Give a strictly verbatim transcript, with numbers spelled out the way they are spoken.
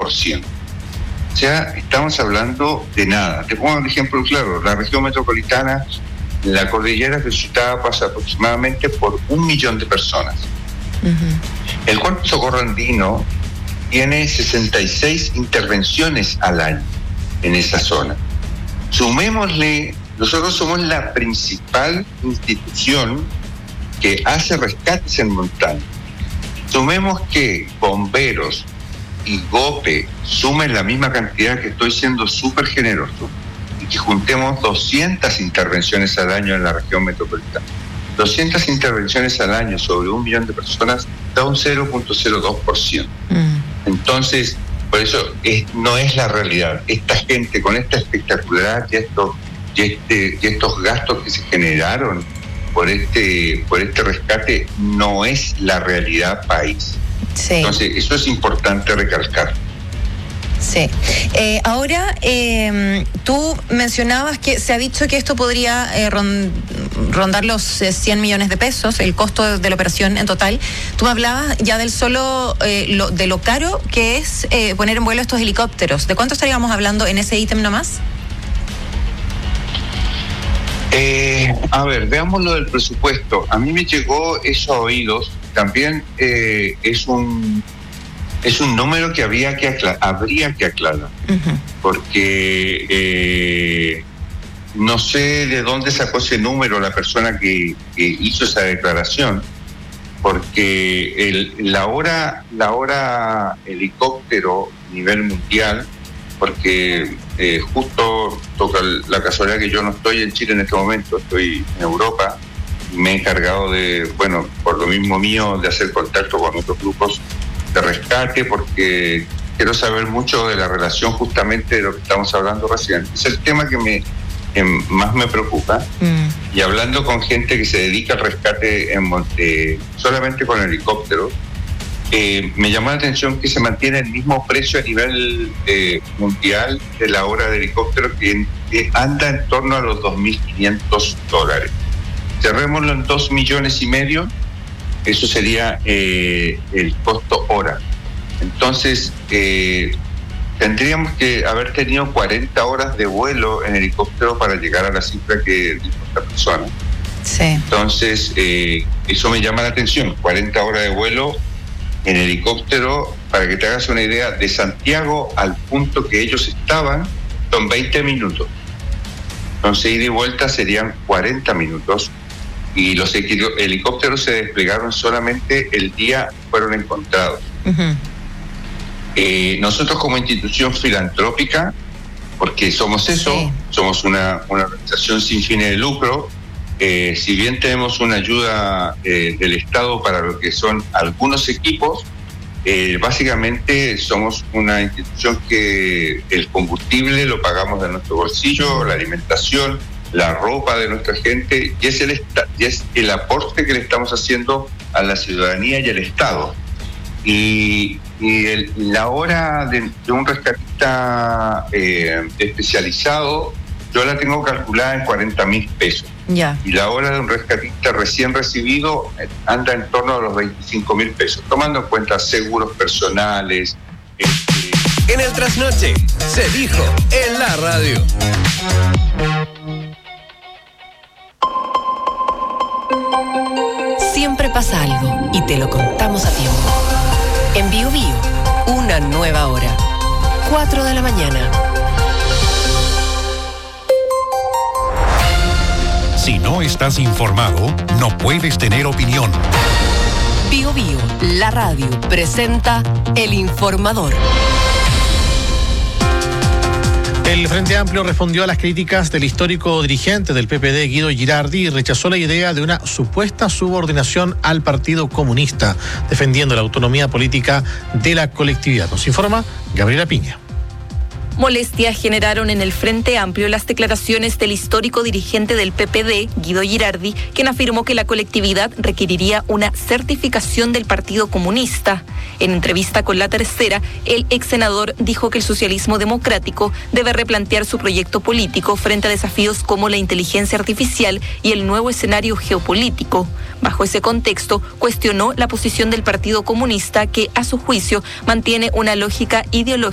por ciento. O sea, estamos hablando de nada. Te pongo un ejemplo claro. La región metropolitana, la cordillera visitada pasa aproximadamente por un millón de personas. Uh-huh. El Cuerpo de Socorro Andino tiene sesenta y seis intervenciones al año en esa zona. Sumémosle, nosotros somos la principal institución que hace rescates en montaña. Sumemos que bomberos y GOPE sumen la misma cantidad, que estoy siendo súper generoso, y que juntemos doscientas intervenciones al año en la región metropolitana. doscientas intervenciones al año sobre un millón de personas da un cero punto cero dos por ciento. Mm. Entonces, por eso es, no es la realidad. Esta gente con esta espectacularidad y estos, y este, y estos gastos que se generaron por este, por este rescate no es la realidad país. Sí. Entonces, eso es importante recalcar. Sí. Eh, ahora, eh, tú mencionabas que se ha dicho que esto podría eh, rondar los eh, cien millones de pesos, el costo de, de la operación en total. Tú me hablabas ya del solo, eh, lo, de lo caro que es eh, poner en vuelo estos helicópteros. ¿De cuánto estaríamos hablando en ese ítem nomás? Eh, a ver, veamos lo del presupuesto. A mí me llegó eso a oídos. También eh, es un es un número que había que aclarar, habría que aclarar, uh-huh. porque eh, no sé de dónde sacó ese número la persona que, que hizo esa declaración, porque el, la hora la hora helicóptero a nivel mundial, porque eh, justo toca la casualidad que yo no estoy en Chile en este momento, estoy en Europa. Me he encargado de, bueno, por lo mismo mío, de hacer contacto con otros grupos de rescate, porque quiero saber mucho de la relación justamente de lo que estamos hablando recién. Es el tema que me que más me preocupa. Mm. Y hablando con gente que se dedica al rescate en, eh, solamente con helicópteros, eh, me llamó la atención que se mantiene el mismo precio a nivel eh, mundial de la hora de helicóptero, que, que anda en torno a los dos mil quinientos dólares. Cerrémoslo en dos millones y medio, eso sería eh, el costo hora. Entonces, eh, tendríamos que haber tenido cuarenta horas de vuelo en helicóptero para llegar a la cifra que dijo esta persona. Sí. Entonces, eh, eso me llama la atención, cuarenta horas de vuelo en helicóptero. Para que te hagas una idea, de Santiago al punto que ellos estaban, son veinte minutos. Entonces, ida y vuelta serían cuarenta minutos. Y los helicópteros se desplegaron solamente el día que fueron encontrados. Uh-huh. Eh, nosotros como institución filantrópica, porque somos eso, sí. somos una, una organización sin fines de lucro, eh, si bien tenemos una ayuda eh, del Estado para lo que son algunos equipos, eh, básicamente somos una institución que el combustible lo pagamos de nuestro bolsillo, la alimentación, la ropa de nuestra gente, y es el, y es el aporte que le estamos haciendo a la ciudadanía y al Estado. Y, y el, la hora de, de un rescatista eh, especializado, yo la tengo calculada en cuarenta mil pesos. Yeah. Y la hora de un rescatista recién recibido anda en torno a los veinticinco mil pesos, tomando en cuenta seguros personales. Este... En el Trasnoche se dijo en la radio. Siempre pasa algo y te lo contamos a tiempo. En Bio Bio, una nueva hora. cuatro de la mañana. Si no estás informado, no puedes tener opinión. Bio Bio, la radio, presenta El Informador. El Frente Amplio respondió a las críticas del histórico dirigente del P P D, Guido Girardi, y rechazó la idea de una supuesta subordinación al Partido Comunista, defendiendo la autonomía política de la colectividad. Nos informa Gabriela Piña. Molestia generaron en el Frente Amplio las declaraciones del histórico dirigente del P P D, Guido Girardi, quien afirmó que la colectividad requeriría una certificación del Partido Comunista. En entrevista con La Tercera, el ex senador dijo que el socialismo democrático debe replantear su proyecto político frente a desafíos como la inteligencia artificial y el nuevo escenario geopolítico. Bajo ese contexto, cuestionó la posición del Partido Comunista, que, a su juicio, mantiene una lógica ideológica